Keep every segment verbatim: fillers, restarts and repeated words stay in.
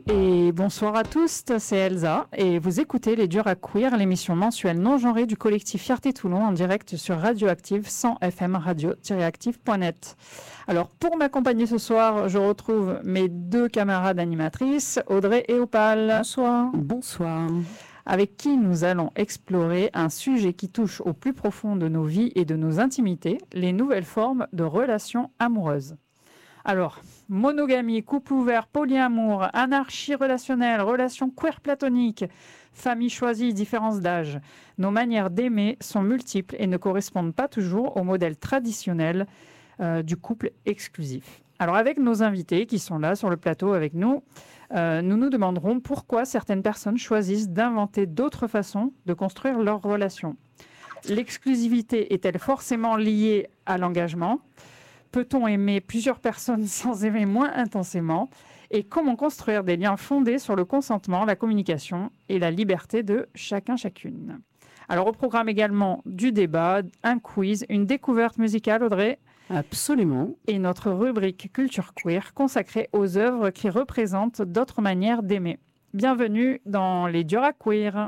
Et bonsoir à tous, c'est Elsa et vous écoutez Les Durs à Queer, l'émission mensuelle non genrée du collectif Fierté Toulon en direct sur Radioactive cent F M radio tiret active point net. Alors pour m'accompagner ce soir, je retrouve mes deux camarades animatrices, Audrey et Opal. Bonsoir. Bonsoir. Avec qui nous allons explorer un sujet qui touche au plus profond de nos vies et de nos intimités, les nouvelles formes de relations amoureuses. Alors, monogamie, couple ouvert, polyamour, anarchie relationnelle, relations queer platoniques, famille choisie, différence d'âge. Nos manières d'aimer sont multiples et ne correspondent pas toujours au modèle traditionnel euh, du couple exclusif. Alors avec nos invités qui sont là sur le plateau avec nous, euh, nous nous demanderons pourquoi certaines personnes choisissent d'inventer d'autres façons de construire leur relation. L'exclusivité est-elle forcément liée à l'engagement ? Peut-on aimer plusieurs personnes sans aimer moins intensément ? Et comment construire des liens fondés sur le consentement, la communication et la liberté de chacun chacune ? Alors au programme également du débat, un quiz, une découverte musicale, Audrey ? Absolument. Et notre rubrique Culture Queer consacrée aux œuvres qui représentent d'autres manières d'aimer. Bienvenue dans Les Durs à Queer.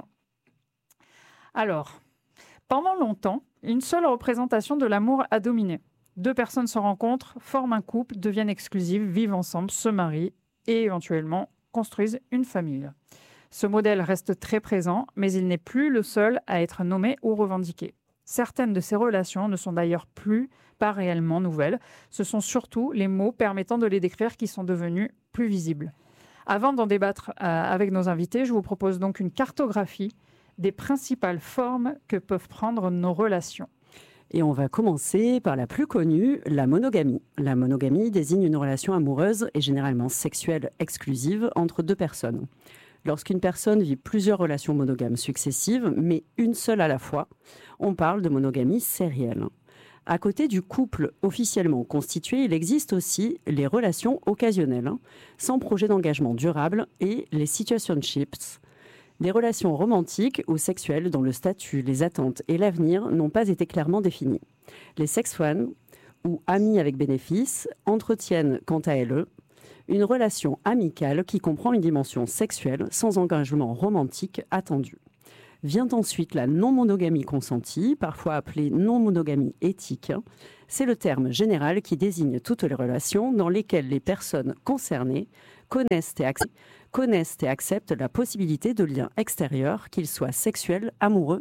Alors, pendant longtemps, une seule représentation de l'amour a dominé. Deux personnes se rencontrent, forment un couple, deviennent exclusives, vivent ensemble, se marient et éventuellement construisent une famille. Ce modèle reste très présent, mais il n'est plus le seul à être nommé ou revendiqué. Certaines de ces relations ne sont d'ailleurs plus pas réellement nouvelles. Ce sont surtout les mots permettant de les décrire qui sont devenus plus visibles. Avant d'en débattre euh, avec nos invités, je vous propose donc une cartographie des principales formes que peuvent prendre nos relations. Et on va commencer par la plus connue, la monogamie. La monogamie désigne une relation amoureuse et généralement sexuelle exclusive entre deux personnes. Lorsqu'une personne vit plusieurs relations monogames successives, mais une seule à la fois, on parle de monogamie sérielle. À côté du couple officiellement constitué, il existe aussi les relations occasionnelles, sans projet d'engagement durable, et les situationships, des relations romantiques ou sexuelles dont le statut, les attentes et l'avenir n'ont pas été clairement définis. Les sex friends, ou amis avec bénéfice, entretiennent quant à elles une relation amicale qui comprend une dimension sexuelle sans engagement romantique attendu. Vient ensuite la non-monogamie consentie, parfois appelée non-monogamie éthique. C'est le terme général qui désigne toutes les relations dans lesquelles les personnes concernées connaissent et acceptent connaissent et acceptent la possibilité de liens extérieurs, qu'ils soient sexuels, amoureux